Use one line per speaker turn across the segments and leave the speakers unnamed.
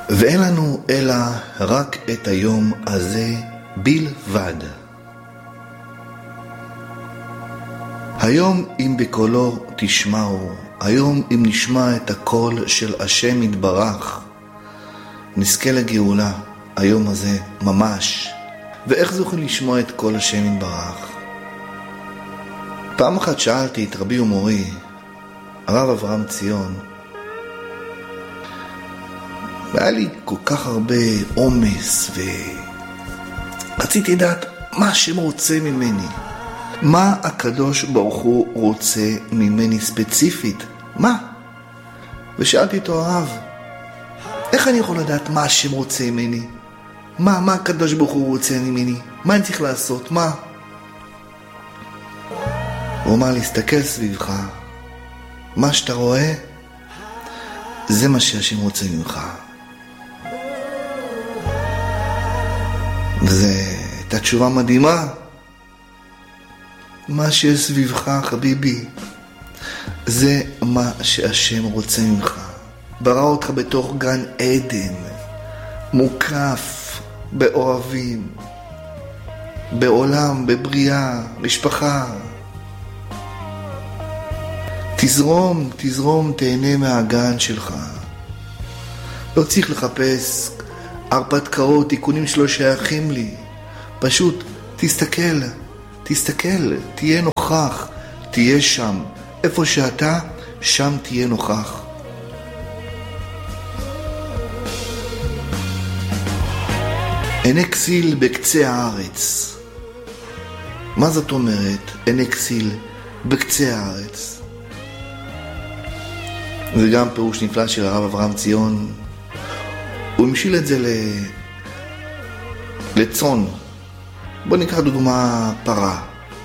ואין לנו אלא רק את היום הזה בלבד. היום אם בקולו תשמעו, היום אם נשמע את הקול של השם יתברך, נזכה לגאולה היום הזה ממש. ואיך זוכים לשמוע את קול השם יתברך? פעם אחת שאלתי את רבי ומורי, הרב אברהם ציון, והיה לי כל כך הרבה עומס ורציתי לדעת מה השם רוצה ממני, מה הקדוש ברוך הוא רוצה ממני ספציפית, מה? ושאלתי אותו, הרב, איך אני יכול לדעת מה השם רוצה ממני? מה הקדוש ברוך הוא רוצה ממני? מה אני צריך לעשות? מה? הוא אמר לי, הסתכל סביבך, מה שאתה רואה זה מה שהשם רוצה ממך. וזו הייתה תשובה מדהימה. מה שיש סביבך, חביבי, זה מה שהשם רוצה ממך. ברא אותך בתוך גן עדן, מוקף באוהבים, בעולם, בבריאה, משפחה. תזרום, תהנה מהגן שלך. לא צריך לחפש הרפתקאות, תיקונים שלא שייכים לי. פשוט תסתכל, תהיה נוכח, תהיה שם. איפה שאתה, שם תהיה נוכח. אין אקסיל בקצה הארץ. מה זאת אומרת, אין אקסיל בקצה הארץ? זה גם פירוש נפלא של הרב אברהם ציון. הוא המשיל את זה לצאן. בוא ניקח דוגמה פרה.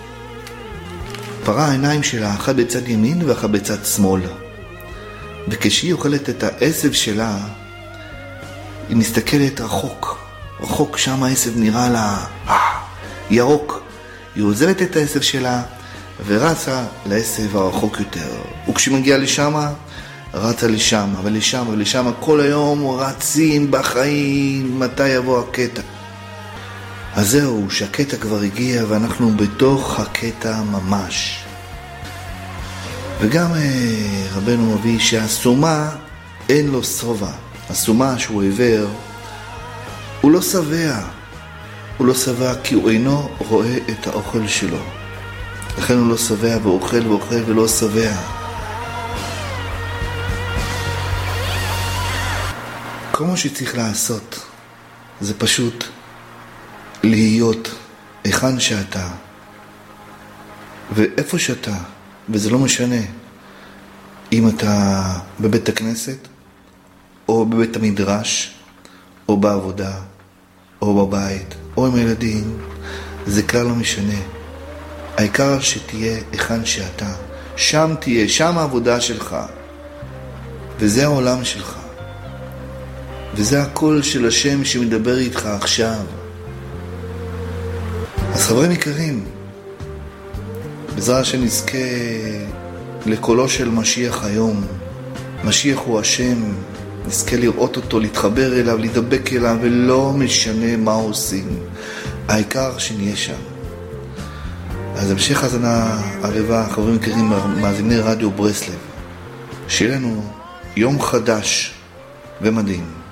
פרה, העיניים שלה, אחת בצד ימין ואחת בצד שמאל. וכשהיא אוכלת את העשב שלה, היא מסתכלת רחוק, שם העשב נראה לה ירוק. היא עוזבת את העשב שלה ורצה לעשב הרחוק יותר. וכשהיא מגיעה לשם, רצה לשם ולשם, כל היום רצים בחיים, מתי יבוא הקטע? אז זהו, שהקטע כבר הגיע ואנחנו בתוך הקטע ממש. וגם רבנו מביא שהסומה אין לו שובע. הסומה שהוא עיוור, הוא לא שבע כי הוא אינו רואה את האוכל שלו. לכן הוא לא שבע ואוכל ולא שבע. כל מה שצריך לעשות זה פשוט להיות היכן שאתה ואיפה שאתה, וזה לא משנה אם אתה בבית הכנסת או בבית המדרש או בעבודה או בבית או עם הילדים, זה כלל לא משנה. העיקר שתהיה היכן שאתה, שם תהיה, שם העבודה שלך, וזה העולם שלך, וזה הקול של השם שמדבר איתך עכשיו. אז חברים יקרים, בעזרת השם נזכה לקולו של משיח היום. משיח הוא השם, נזכה לראות אותו, להתחבר אליו, להידבק אליו, ולא משנה מה עושים, העיקר שנהיה שם. אז המשך הזנה ערבה, חברים יקרים, מאזיני רדיו ברסלב, שיהיה לנו יום חדש ומדהים.